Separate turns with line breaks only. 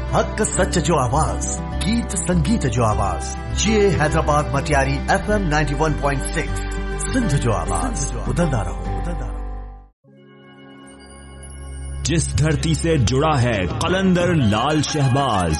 हक सच जो आवाज, गीत संगीत जो आवाज, ये हैदराबाद मटियारी FM 91.6 सिंध जो आवाज, उधरदा रहो।
जिस धरती से जुड़ा है कलंदर लाल शहबाज,